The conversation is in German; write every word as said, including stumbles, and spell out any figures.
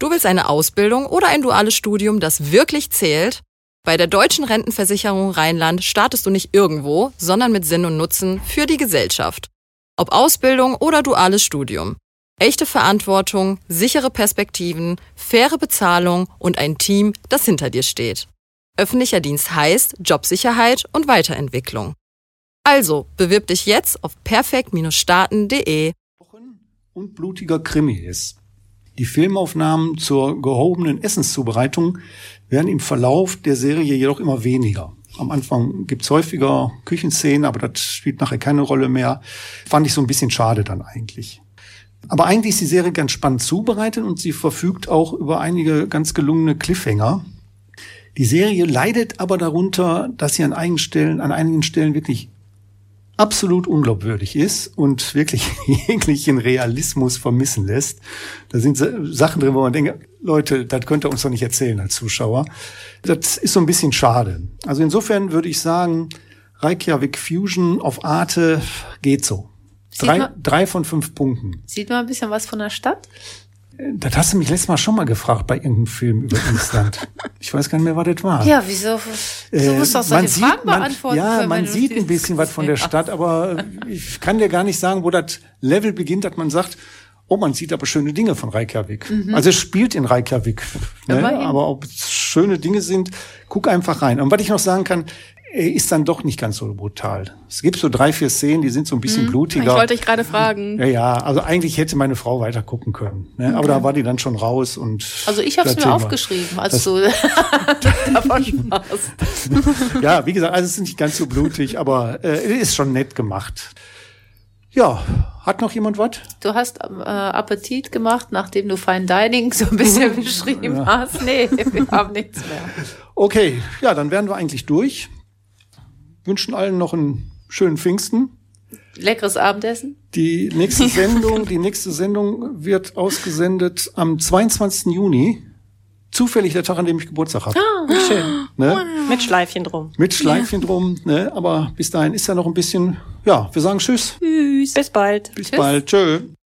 Du willst eine Ausbildung oder ein duales Studium, das wirklich zählt? Bei der Deutschen Rentenversicherung Rheinland startest du nicht irgendwo, sondern mit Sinn und Nutzen für die Gesellschaft. Ob Ausbildung oder duales Studium. Echte Verantwortung, sichere Perspektiven, faire Bezahlung und ein Team, das hinter dir steht. Öffentlicher Dienst heißt Jobsicherheit und Weiterentwicklung. Also, bewirb dich jetzt auf perfekt Starten punkt de. Und blutiger Krimi ist. Die Filmaufnahmen zur gehobenen Essenszubereitung werden im Verlauf der Serie jedoch immer weniger. Am Anfang gibt's häufiger Küchenszenen, aber das spielt nachher keine Rolle mehr. Fand ich so ein bisschen schade dann eigentlich. Aber eigentlich ist die Serie ganz spannend zubereitet und sie verfügt auch über einige ganz gelungene Cliffhanger. Die Serie leidet aber darunter, dass sie an einigen Stellen, an einigen Stellen wirklich absolut unglaubwürdig ist und wirklich jeglichen Realismus vermissen lässt. Da sind Sachen drin, wo man denkt, Leute, das könnt ihr uns doch nicht erzählen als Zuschauer. Das ist so ein bisschen schade. Also insofern würde ich sagen, Reykjavik Fusion auf Arte geht so. Drei, drei von fünf Punkten. Sieht man ein bisschen was von der Stadt? Das hast du mich letztes Mal schon mal gefragt bei irgendeinem Film über Island. Ich weiß gar nicht mehr, was das war. Ja, wieso? Du Äh, musst doch man solche sieht, Fragen man, beantworten. ja, können, man wenn du sieht ein willst. bisschen was von der Stadt, aber ich kann dir gar nicht sagen, wo das Level beginnt, dass man sagt, oh, man sieht aber schöne Dinge von Reykjavik. Mhm. Also es spielt in Reykjavik, ne? Aber ob es schöne Dinge sind, guck einfach rein. Und was ich noch sagen kann, ist dann doch nicht ganz so brutal. Es gibt so drei, vier Szenen, die sind so ein bisschen hm, blutiger. Ich wollte dich gerade fragen. Ja, ja, also eigentlich hätte meine Frau weiter gucken können. Ne? Okay. Aber da war die dann schon raus. Und also ich habe es mir Thema. aufgeschrieben, als du davon sprachst. Ja, wie gesagt, also es ist nicht ganz so blutig, aber äh, ist schon nett gemacht. Ja, hat noch jemand was? Du hast äh, Appetit gemacht, nachdem du Fine Dining so ein bisschen beschrieben ja. hast. Nee, wir haben nichts mehr. Okay, ja, dann wären wir eigentlich durch. Wünschen allen noch einen schönen Pfingsten. Leckeres Abendessen. Die nächste Sendung, die nächste Sendung wird ausgesendet am zweiundzwanzigsten Juni. Zufällig der Tag, an dem ich Geburtstag habe. Ah, schön. Ne? Mit Schleifchen drum. Mit Schleifchen drum, ne? Aber bis dahin ist ja noch ein bisschen, ja, wir sagen Tschüss. Tschüss. Bis bald. Bis Tschüss. bald. Tschö.